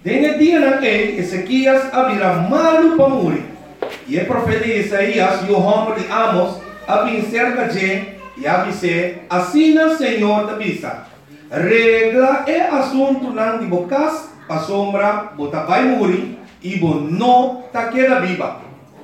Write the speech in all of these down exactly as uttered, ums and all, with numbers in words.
Desde dia naquele, Ezequias abrirá malu para morir. E o profeta Isaías, e o homem de Amos, abencerca de e avise, assim o Senhor te avisa. Regla é assunto não de bocas, para sombra, bota vai morir, e bo não ta queda viva.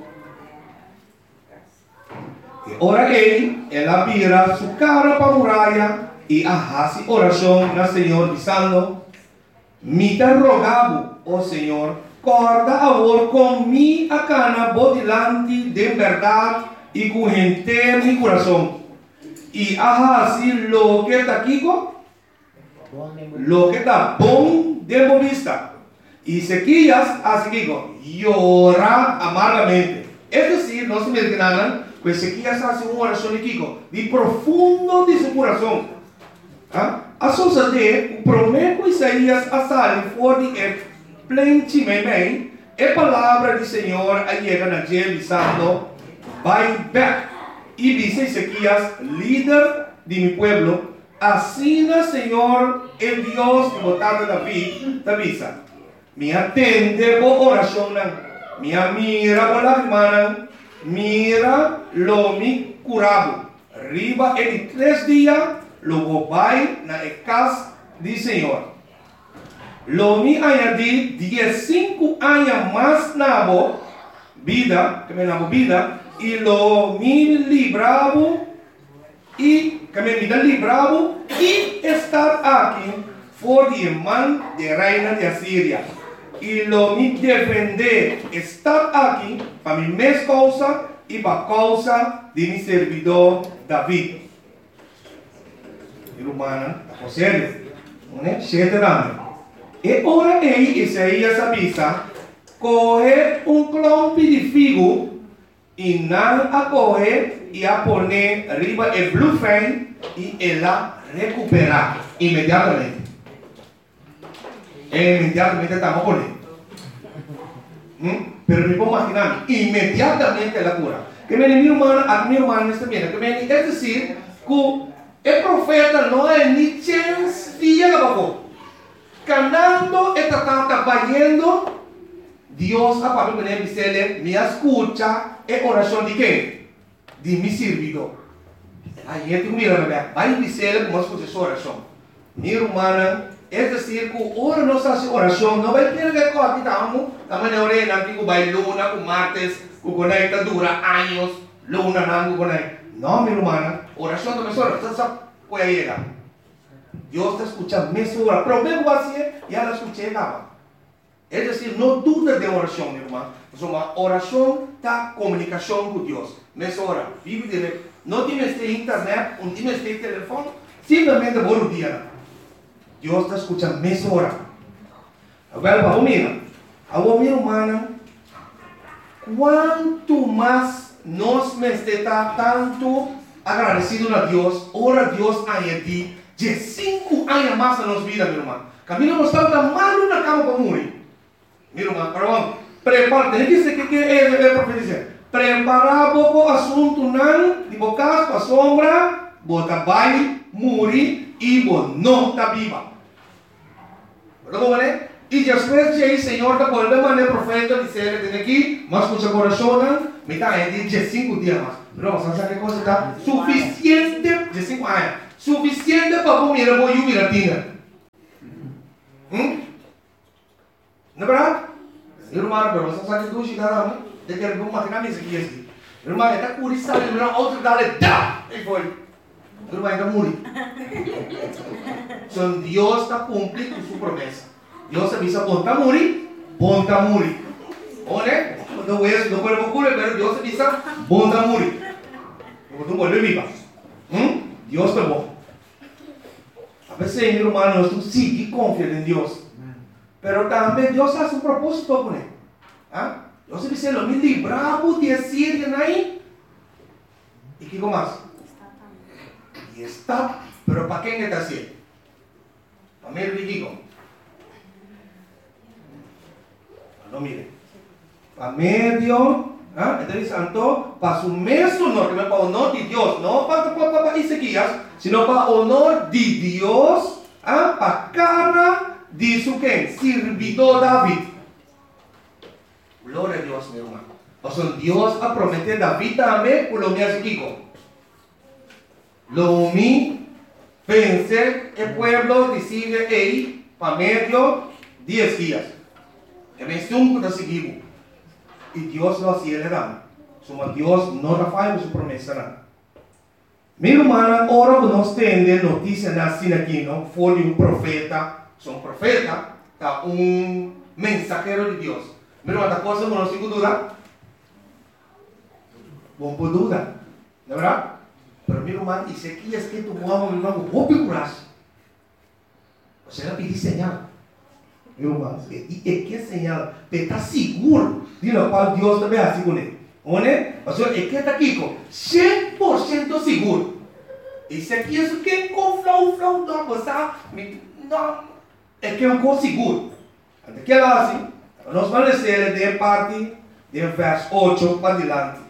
E ora ele, ela vira sua cara para a muralha, e arrase oração na Senhor, dizendo, me te rogavo, ó Senhor, corda amor com mi a cana bodilante de verdade e com gente mi coração. E arrase lo que está aqui, lo que está bom de vista. E Ezequias, assim llora amargamente. É decir, não se me enganan, que Ezequias hace uma oração aqui, de profundo de seu coração. ¿Ah? A sociedade, o prometo Isaías a sair fora de é plente mei, é palavra do Senhor a chega na gente dizendo, vai back. E dice Ezequias, líder de mi pueblo, assim o Senhor, el Dios de botada David, te avisa, me atende por oração, me mira por lágrima, mira lo mi curado, riba em três dias, logo vai na casa do Senhor. Lo mi añadí diecinueve anos mais na vida, que me na vida, e lo mi libravo, e que me vida libravo, e estar aqui for de mão de reina de Assíria. E lo mi defender, estar aqui para mi mesma causa e para a causa de mi servidor David. Irmã, está sério? Não é? Cheio de dano. E ora aí, Isaías avisa, coger um clompe de figo e não a coger e a poner arriba el blufen e ela recuperar imediatamente. Imediatamente estamos poniendo. ¿Mm? Pero me puedo imaginar, inmediatamente la cura. Que me mi hermano, a mi hermano está bien. Que me, es decir, que el profeta no es ni chance día abajo. Canando esta tanta vayendo, Dios a Pablo me dice, me escucha en oración de qué? De mi servidor. Aí gente mira, vai dizer como escucha essa oração. Minha irmã, é decir, que ora nossa oração não vai ter que com aqui estamos, também na orelha que vai luna, com martes, que conecta dura anos, luna não conecta. Não, minha irmã, oração também só, você sabe qual é ela. Deus está escutando, me sora, pero me você e ela escuta acaba. É decir, não duda de oração, minha irmã. Mas uma oração da comunicação com Deus. Me sora, vive direto. Não tienes de internet, não tienes de telefone, simplesmente por um dia. Deus está escutando meia hora. Agora, vamos ver. Agora, minha irmã, quanto mais nós me está tanto agradecido a Deus, ora Deus a ti, de cinco anos mais na nossa vida, minha irmã. Camino não está tão mal na cama para morrer. Minha irmã, perdão, prepara, tem que dizer que é a profecia. Preparar pouco assunto não, de bocas para sombra, bota vai, morrer e bo não está viva. Perdão, né? E depois de aí, Senhor, da volta maneira profeta dizer, tem aqui, mas com seu coração, me está aí de cinco dias mais. Não, você sabe que coisa está suficiente de cinco anos, suficiente para comer a boa jubilatina. Hum? Não é verdade? Irmão, pero você sabe que tu chegará, né? De que ele vai matar isso aqui assim. Irmão, ele está curioso, ele não outro dá-lhe, dá! E foi. Irmão, ele morre. Então, Deus está cumprindo sua promessa. Deus avisa, bom está morrer, bom está morrer. Olha, não é, não pode morrer, mas Deus avisa, bom está morrer. Então, volve viva. Hum? Deus está bom. A veces, irmão, nós sim que confiamos em Deus. Pero também Deus faz um propósito com ele. ¿Ah? Deus dice, lo me libramos de Asiria aí. E que mais? E está, pero para quem está assim? Para mim, eu digo. Não mire. Para medio, ¿ah? Então, santo, para su mesmo honor, que não é para o honor de Deus, não para, para, para Ezequias, sino para o honor de Deus, ¿ah? Para a cara Dice que servidor David. Gloria a Dios, mi hermano. O sea, Dios ha prometido a David también, por lo que hace Kiko. Lo mi pensé, el pueblo decide ahí, para medio, diez días. Y me estuvo de seguir. Y Dios lo hacía le dan. Suma Dios no la falla su promesa. ¿No? Mi hermana, ahora nos tiene noticias así aquí, ¿no? Fue de un profeta, son profeta, está un mensajero de Dios. Mi hermana, ¿la cosa no sigo duda? No puedo dudar, ¿de verdad? Pero mi hermana, y sé que es que tu mamá, mi hermano, vos picuras. O sea, le pedí señal. Mi hermano, ¿y qué señal? Te está seguro de lo cual Dios te ve así con él. O sea, es que está aquí cem por ciento seguro. Y si aquí es que con flow, flow, no, pues, no, es que es un co seguro. Antes que lo hace, nos van a decir de parte del verso ocho para adelante.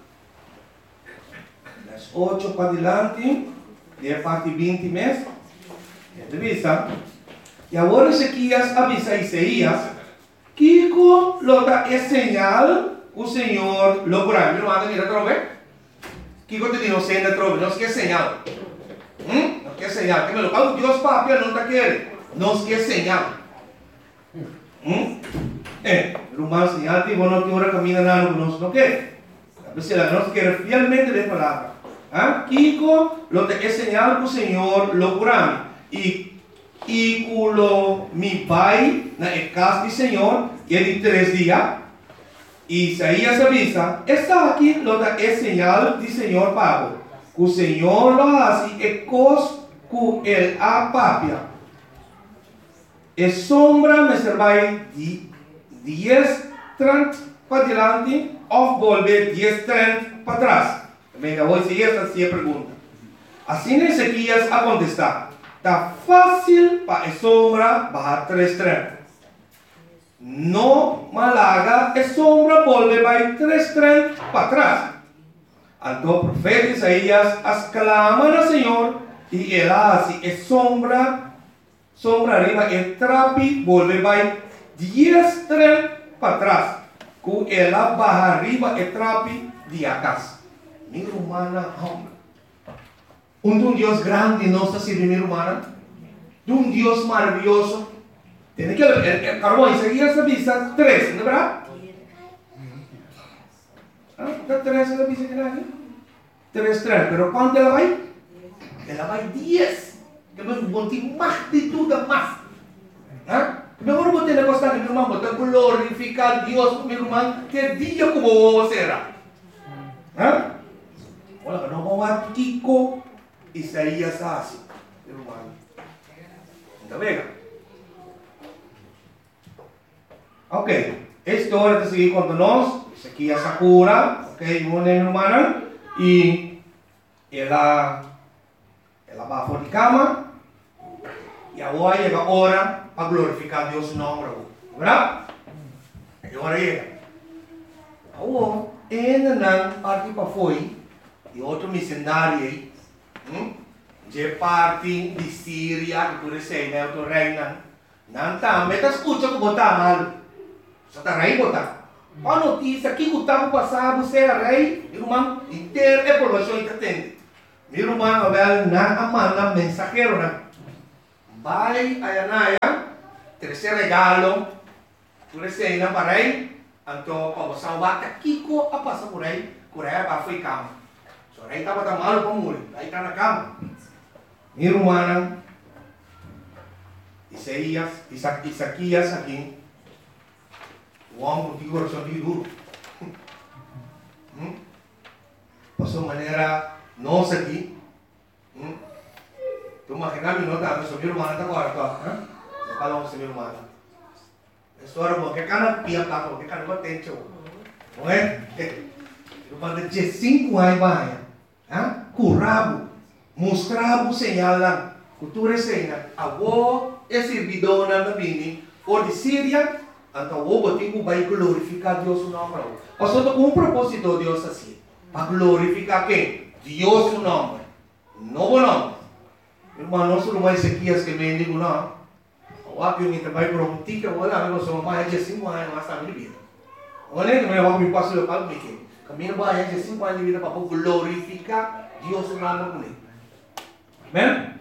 Verso ocho para adelante, de parte veinte meses. Entrevista. Y ahora Ezequias avisa a Isaías que lo da es señal. O Senhor louvará. Não anda mira trove? Que quando te não sei na trove, não esquece señal. Hum? Não quer señal. Que me lo pago Deus papel não tá querendo. Não esquece señal. Hum? Eh, rumah señal que bueno que ahora camina nada no no quer. A veces la nos quiere fielmente de palabra. Ah, Kiko lo te es señal que o Senhor louvará. E e culo mi pai na casa do Senhor e de três dias. Isaías avisa, está aquí lo da es señal del Señor Pablo. Que el Señor lo hace e cos que el apapia. Es sombra me servirá diez, treinta para adelante o volver diez, treinta para atrás. Venga, voy a seguir esta pregunta. Así Ezequias a contestar. Está fácil para la sombra bajar tres, treinta. No malaga es sombra volve by tres tren para atrás. Entonces el profeta Isaías exclama al Señor y él hace es sombra, sombra arriba, el trapi volve by diez tren para atrás. Que él baja arriba el trapi de atrás. Mi hermana, hombre. Un Dios grande no está sirviendo mi hermana. De un Dios maravilloso. Tiene que el, el carbón Isaías avisa tres, ¿no es verdad? ¿Ah? ¿Tres la avisa que nadie? Tres, tres, pero ¿cuánto la va? La va diez. Que me monté más de todo más. ¿Ah? Mejor vos tenés que estar mi hermano, te glorificar a Dios, mi hermano, que día como vos será. ¿Ah? Bueno, no vamos a Kiko Isaías hace, mi hermano. ¿Está bien? Ok, esto ahora te sigue contándonos, Ezequias Sakura, ok, una hermana, y ella, ella va por la cama, y ahora llega hora para glorificar a Dios su nombre, ¿verdad? Y ahora llega. Ahora, en la parte para foi, y otro misionario, de parte de Siria, que tú dices, de otro reina, não tá, mas tá escuta que botar mal. Só tá rei botar. A notícia que o tempo passado você era rei, irmão, inteira é população entende. Meu irmão, Abel, na amanda mensageiro, né? Vai a Anaya, terceiro regalo, por isso ainda para rei, então para você salvar, Kiko a passar por aí, por aí para foi cama. Só rei tava tão mal para morrer, aí tá na cama. Meu irmão, Isaías, Isaías aqui. O homem que coração de duro. Hum? Passou maneira nossa aqui. Hum? Tu imagina me nota, seu meu irmão está agora, tá? Não fala com seu meu irmão. É só o que cada pia plata, que cada tem teu. Não é? Irmão de cinco anos vai, ah? Curabo, mostrabo señalan, cultura señal, avó é servidor na bini, ou de Síria. Então, o botigo vai glorificar Deus o nome. Pastor, com um propósito Deus assim. Para glorificar quem? Deus o nome. Novo nome. Irmão, não só não vai Ezequias que me digo, não. O aqui eu trabalho por um tica, ou lá, eu sou mais de cinco anos, mas está minha vida. Olha, eu vou me passar o local, me que. Caminho mais de cinco anos de vida para glorificar Deus no nome dele. Amém?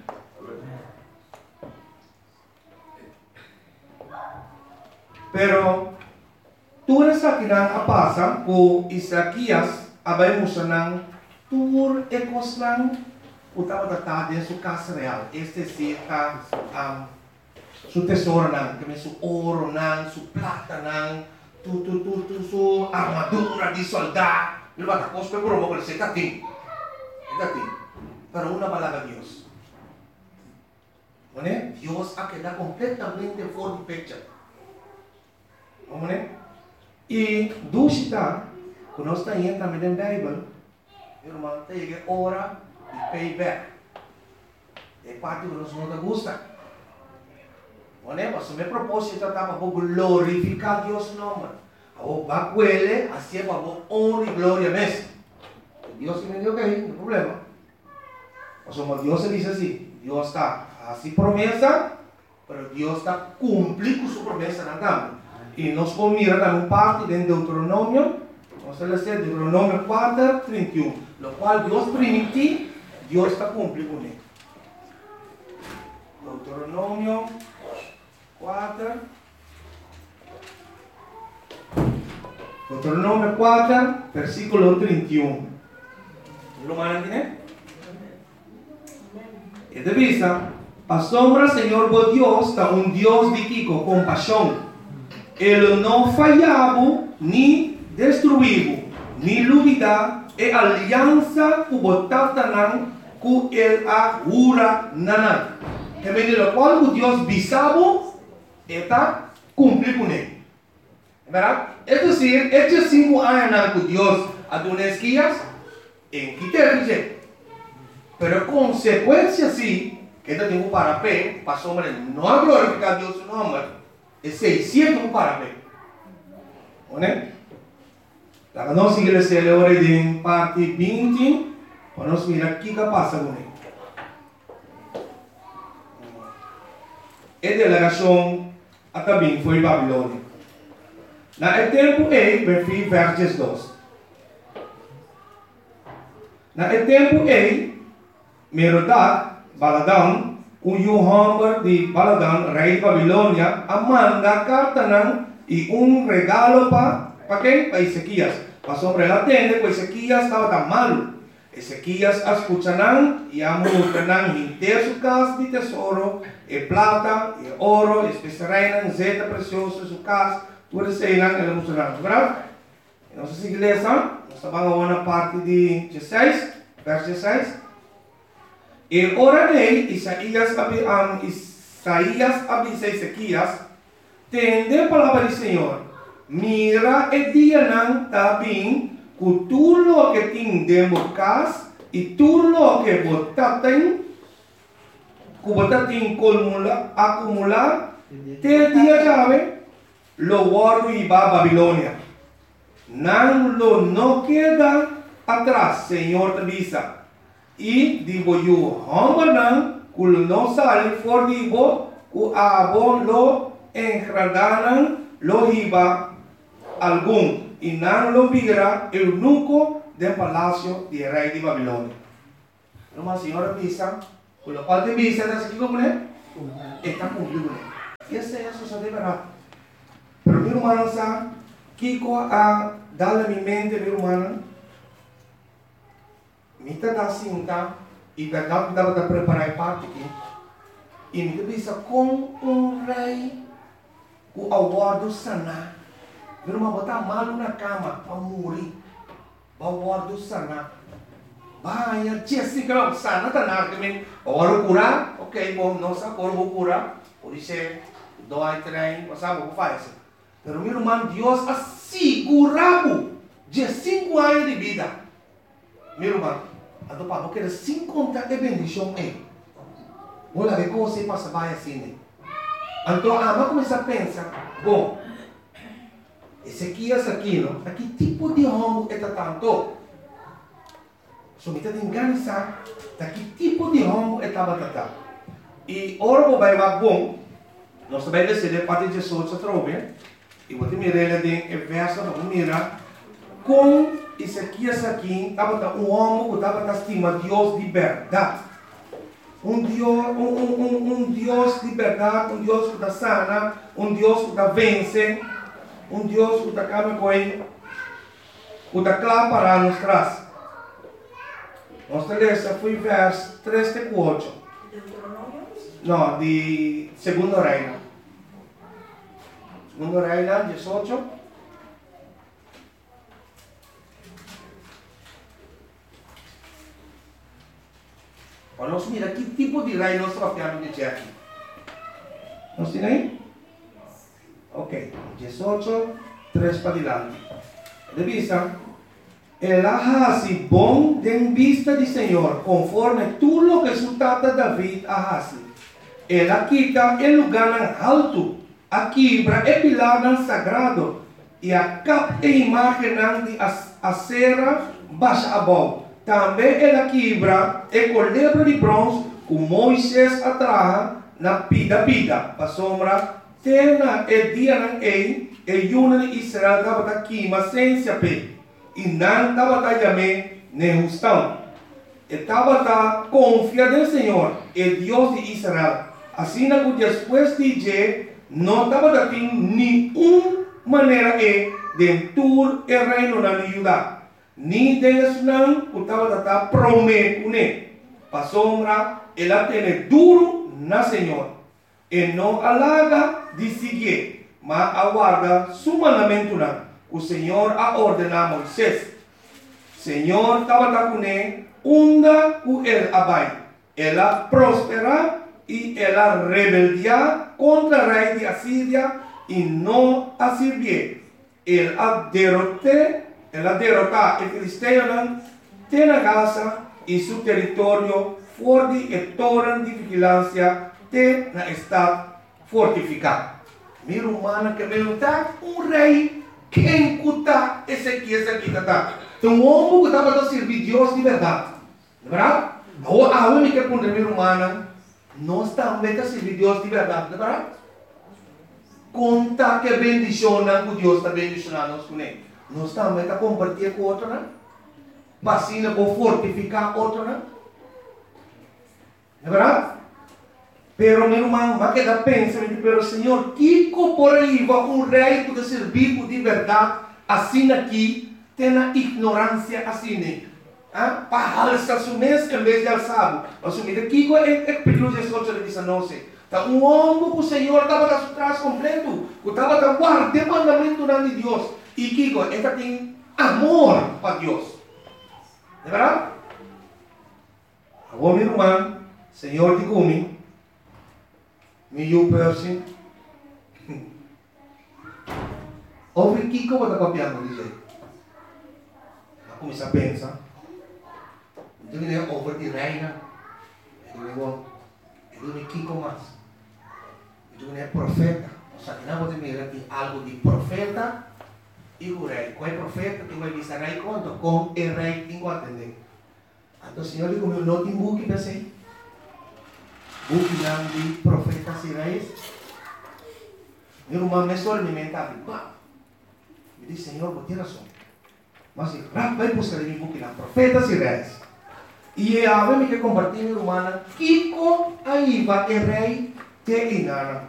Pero tudo isso que não passa com Isaías, abrimos não tudo é coisa o estava tratado em sua casa real. Este sim está su tesouro não, também su ouro não, su plata não, tu tu tu tu su armadura de soldado. Ele vai estar costa por uma coisa que está tem, está tem. Para uma palavra de Deus, não é? Deus aqui dá completamente fora do pecho. Né? E dúvida, quando nós estamos também na Bíblia, irmão, tem que orar e payback. É parte que nós não gosta. Né? Mas o meu propósito é para glorificar Deus no nome. O bacuele, assim é para honra e glória mesmo. Deus me deu que aí, não tem problema. Mas como Deus diz assim, Deus está assim promessa, mas Deus está cumprindo sua promessa na cama. E nós vamos mirar também parte de Deuteronômio, nós vamos ler Deuteronômio quatro, trinta e um, no qual Deus permite, Deus está cumprindo com ele. Deuteronômio quatro, Deuteronômio quatro, versículo trinta e um. Lo mandan, né? E de vista, a sombra, Senhor, vos Deus, está um Deus de que com compaixão. Ele não falhava, nem destruiu, nem dúvida, e aliança com o Tatanã, com ele a Ura Nanã. Que me diz, qual o Deus bisavo, está cumprindo com ele. É verdade? É dizer, estes cinco anos que Deus adonesquias, em que tem dizer. Pero consequência, sim, que ele tem um parapé, para a sombra, não glorificar Deus no nome. É seiscentos um parabéns. Né? A nossa igreja é hora de parte vinte, para nós mirar o que passa com ele. A delegação também foi Babilônia. Na tempo e, verso versos dois. Na tempo e, Merodach, Baladão, o Yohamber de Baladan, rei de Babilônia, manda carta e um regalo para para quem? Para Ezequias. Para sobre la tenda, pues Ezequias estava tão malo. Ezequias escucharán e amortarán inteiro sua casa de tesouro, e plata, e ouro, e especiarán, zeta preciosa sua casa, tudo isso aí ele mostrará, verdade? Nossa igreja, nós estamos na parte de dezesseis, verso dezesseis. E orarei, Isaías, um, Isaías avisa Ezequias, tende a palavra do Senhor, mira e dianam também, com tudo que tem dentro de casa, e tudo que você tem, que você tem acumular, acumular, te dia chave, lo guardo e va a Babilônia. Não lo não queda atrás, Senhor te avisa. E digo eu, homem, que não sai fora de vos, que a vos lo engradaram, lo riba algum, e não lo virá eunuco do palácio de rei de Babilônia. Uma senhora visa, com o qual te visa, está aqui como é? Está cumprido. E essa é a sua verdade. Pero meu irmão, sabe, Kiko a dar a minha mente, meu irmão, Mita da cinta e verdade dava para preparar parte aqui. E me bisa com um rei o aguardo sana. Meu irmão botar malo na cama para morrer. O aguardo sana. Vai, tia se grau sana tá na também. Agora curar, ok, bom, não sabe agora vou curar. Por isso dói trem, não sabe o que faz. Pero meu irmão, Deus assegurava de cinco anos de vida. Meu irmão, então para porque sem contar de bendição é. Olha ver como você passa vai assim. Então a mãe começa a pensar, bom, esse aqui é esse aqui, não? Que tipo de homem é tanto? So me está enganando, que tipo de homem é tratado? E ora vai vai bom, nós também decidimos para dezoito outra vez. E vou te mirar ele em verso, vamos mirar. Com Ezequias aqui, estava um homem que estava estima Deus de verdade. Um Deus, um, um, um, um Deus de verdade, um Deus que está sana, um Deus que está vence, um Deus que está acaba com ele, que está claro para nos traz. Nossa lista foi verso três e quatro. Não, de Segundo Reino. Segundo Reino, dezoito. Para nós mirar que tipo de reino nós estamos de aqui. Nós temos aí? Ok. dezoito, três para diante. De vista. El Ahasi bom de vista de Senhor, conforme tudo lo que su tata David Ahasi. Ela quita el lugar alto, a quebra e pilar sagrado, e a cap e imagem de acera baixa abaixo. Também ela quebra e colebra de bronze, com Moisés atrás na pida pida, para sombra, tena e dia não ei, e yuna de Israel estava aqui, mas sem se ape. E não estava também nem justão. Estava confia no Senhor, e Deus de Israel. Assim que depois de dizer, não estava tendo nenhuma maneira de tur e reino na Judá. Nem deles não estava prometendo. Para sombra, ela tem duro na Senhor. E não alaga de seguir, mas aguarda su mandamento não. O Senhor a ordenar a Moisés. Senhor estava com ele, onda com ele abai. Ela prospera e ela rebeldia contra o rei de Assíria e não a servir. Ela derrotou, ela derrotou o filisteu tem na Gaza e seu território forte e torre de vigilância tem na estado fortificado. Meu humano que me está um rei. Quem cuta Ezequias aqui está? Então o homem que estava a servir Deus de verdade. Não é verdade? A única que é humana, nós também a servir Deus de verdade. Não é verdade? Conta que bendiciona que Deus está bendicionando nós com ele. Nós também a compartilhar com outro, não? Vacina para fortificar outro, não? Não é verdade? Pero meu irmão, vai quedar pensando, pero Senhor, que por aí vai um rei que servir de verdade, assim aqui, tem a ignorância assim, ah? Para alçar seu mês em vez de alçar. Assumir aqui é capítulo dezoito de dezenove. Tá um homem que o Senhor estava atrás completo, que estava guardando o mandamento de Deus. E que ele tem amor para Deus. É verdade? Agora, meu irmão, Senhor de comigo. Me you person. Over que como está copiando dizer? Eu comecei a pensar. Então ele é over de reina. Ele é ele é Kiko mais. Então ele é profeta. Ou seja, não vou dizer que algo de profeta e o rei. Qual é profeta? Que vai dizer rei quanto? Com o rei tem que atender. Então o Senhor digo meu não tem book para ser. Book de profetas e reis. Meu irmão me só alimentava. Me disse, Senhor, vou ter razão. Mas vai buscar em book de profetas e reis. E a vez me que compartilhar, meu irmão, Kiko aí vai o rei te engana.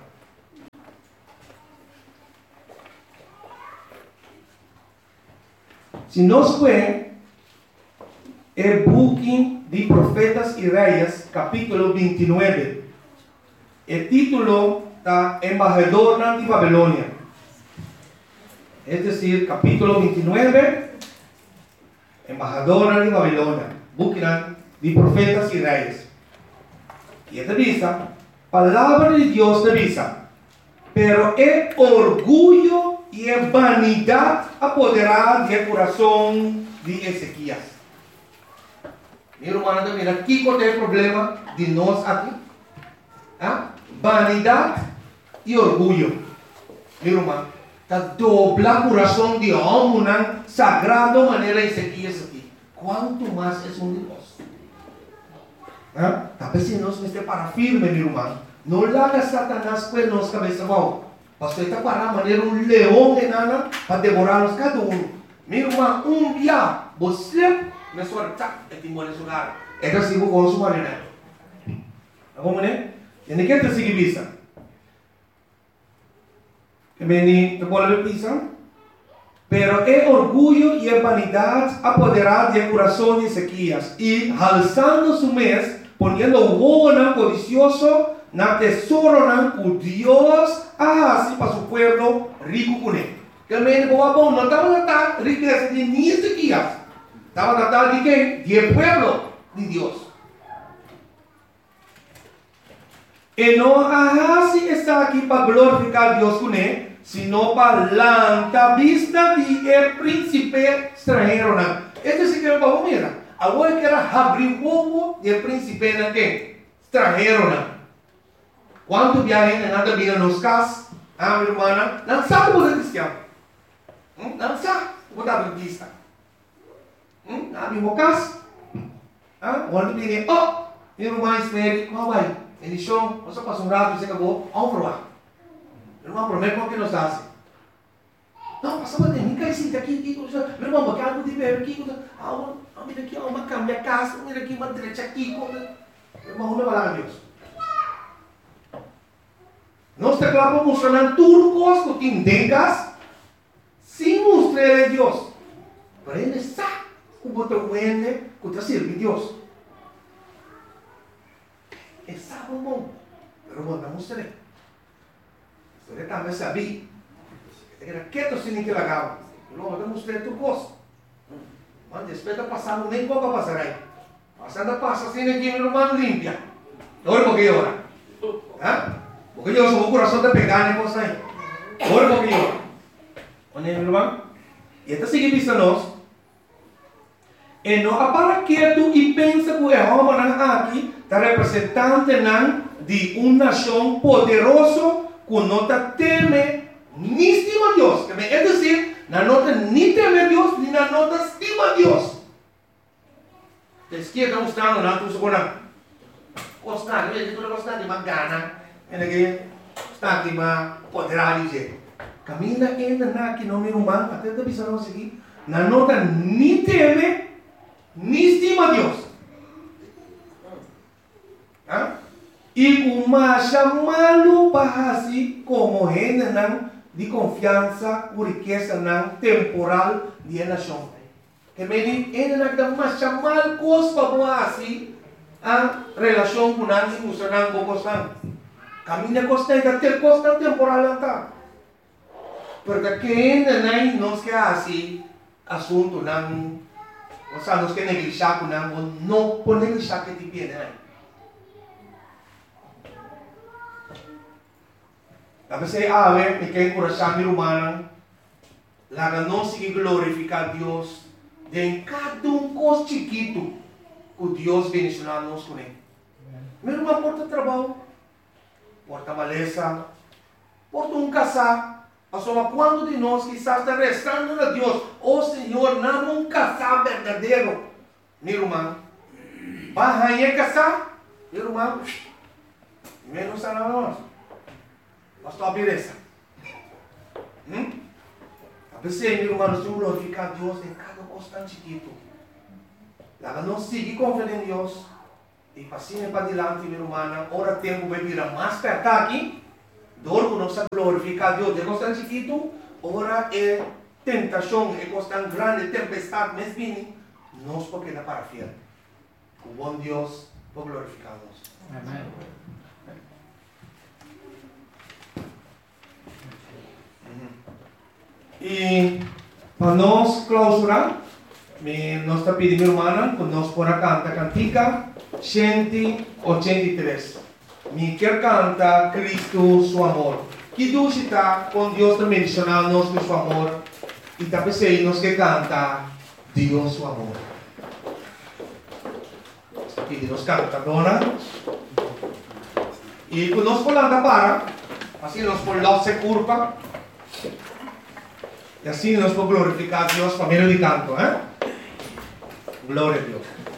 Se nós vemos o book de Profetas e Reis, capítulo vinte e nove. O título está Embaixador de Babilônia. É decir, capítulo vinte e nove, Embaixador de Babilônia. Book de Profetas e Reis. E esta vista, palavra de Deus te visa. Pero é orgulho e é vanidade apoderar do coração de Ezequias. Meu irmão, mira, aqui qual é o problema de nós aqui? Ah? Vanidade e orgulho. Meu irmão, está dobla o coração de homem, sagrado maneira Ezequias aqui. Quanto mais é um de nós? Ah? Talvez se nós estamos para firme, meu irmão, No larga Satanás pues nos cabeza mal. Pastor está para maneira um leão de nana para devorar-nos cada um. Meu irmão, um dia você me sorta e te mora nesse lugar. É que assim vou consumar, né? Vamos, né? E nem quer te seguir vista. Que me te pode ver vista? Pero é orgulho e a vanidade apoderado do coração de Ezequias e alçando su mês, ponendo o bono codicioso na tesouro na por Deus, assim para su pueblo rico com ele. Que me dijo, bom, não estava na tal riqueza de nem Ezequias, estava na tal de quem? De pueblo de Deus. E não assim está aqui para glorificar Deus com ele, sino para la vista de el príncipe extranjero. Este sí que vamos a mirar. Agora que era abrir o ovo del príncipe na que extranjero. Quanto viajem nada vida nos cas, ah, minha irmã, não sabe o que é cristiano. Não sabe o que é vista. Ah, minha cas, ah, quando viene, oh, minha irmã espere, como vai? Ele chão, você passa um rato e você acabou, vamos provar. Irmão, prometo que nos hace. Não, passa para mim, cai sim, aqui, aqui, meu irmão, bacana de ver aqui, ah, mira aqui, uma cama, a casa, mira aqui, uma direita aqui, meu irmão, não vai lá, Deus. Nós te clavamos mostrando tudo que tengas, sem mostrar a Deus. Para ele sabe como te vende, como te sirve Deus. Ele sabe o bom, mas não te mostrei. Você também sabia. Era quieto sem que legal. Não, eu mostrei tu gosto. Mas depois de passar, nem pouco passar aí. Passando passa assim aqui, meu irmão limpia. Olha porque ora. Hã? Porque eu sou o coração de pegar nem coisa aí. Olha porque ora. Olha, meu irmão. E então sigue vista nós. E não para quieto e pensa que o Jeová aqui está representante de uma nação poderosa que não teme ni estima a Deus. É dizer, não nem teme a Deus, nem não estima a Deus. A esquerda está mostrando, não estou segurando. Gostar, eu estou gostando de uma gana. Está aqui uma poderada dizer. Caminha ainda na que não me rumam, até da visão não seguir. Não nota nem teme, nem estima a Deus. Hã? E como chamá-lo para assim como gente de confiança por riqueza temporal de nação. Que me diz, ele não dá mais chamar coisas para assim a relação com nós e funcionar com coisas. Caminha coisa de ter coisa temporal lá. Porque quem não nos quer assim assunto não, ou seja, nos quer negligenciar com não, não pode negligenciar que te pede, né? Tapos ay awe, may kayo kurasang ni Romana, laga não seguir glorificar Deus, de cada um coisa chiquito, que Deus bendicionar nos com ele. Mesmo uma porta de trabalho, porta maleza, porta um casar, Pastor, quando de nós quizás está restando a Deus, oh Senhor, não um casar verdadeiro, meu irmão, vai a casar, meu irmão, menos a nós. Pastor, a beleza. Hum? A pessoa, meu irmão, nós temos que glorificar Deus em cada constante chiquito. Lá não seguir confiando em Deus. E passinho para adiante, meu irmão, ora tempo vai virar mais perto aqui. Dor que nós glorificar Deus de constante chiquito. Ora é tentação, é constante grande, tempestade, mas vem. Nós porque não para fiel. O bom Deus vai glorificar-nos. Amém. E para nós clausurar, nós está pedindo, irmã, que nós por cantar cantica cento e oitenta e três. Me quer cantar Cristo, seu amor. Que Deus está com Deus também mencionando nós com seu amor. E também sei nós que cantar Deus, seu amor. Aqui nós canta, dona. E quando nós falamos para, assim nós falamos se curva. E assim nós podemos glorificar a Deus por meio de canto, eh? Glória a Deus.